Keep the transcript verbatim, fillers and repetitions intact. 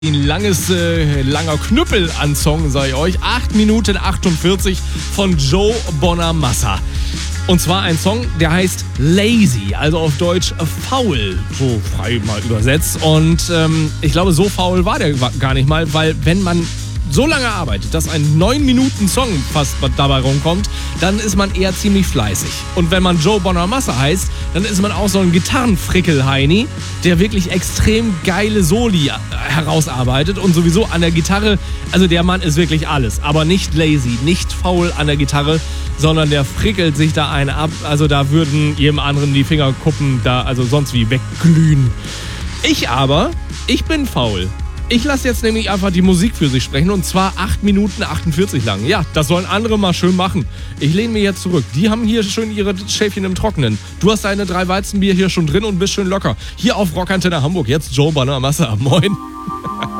Ein langes, äh, langer Knüppel an Song, sage ich euch. acht Minuten achtundvierzig von Joe Bonamassa. Und zwar ein Song, der heißt Lazy, also auf Deutsch faul, so frei mal übersetzt. Und ähm, ich glaube, so faul war der gar nicht mal, weil wenn man so lange arbeitet, dass ein neun Minuten Song fast dabei rumkommt, dann ist man eher ziemlich fleißig. Und wenn man Joe Bonamassa heißt, dann ist man auch so ein Gitarrenfrickel-Heini, der wirklich extrem geile Soli herausarbeitet und sowieso an der Gitarre, also der Mann ist wirklich alles, aber nicht lazy, nicht faul an der Gitarre, sondern der frickelt sich da eine ab, also da würden jedem anderen die Fingerkuppen da, also sonst wie wegglühen. Ich aber, ich bin faul. Ich lasse jetzt nämlich einfach die Musik für sich sprechen und zwar acht Minuten achtundvierzig lang. Ja, das sollen andere mal schön machen. Ich lehne mich jetzt zurück. Die haben hier schön ihre Schäfchen im Trockenen. Du hast deine drei Weizenbier hier schon drin und bist schön locker. Hier auf Rockantenne Hamburg. Jetzt Joe Bonamassa. Moin.